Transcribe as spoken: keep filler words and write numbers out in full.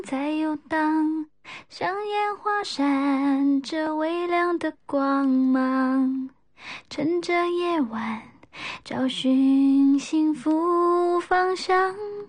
在游荡，像烟花闪着微亮的光芒，趁着夜晚找寻幸福方向。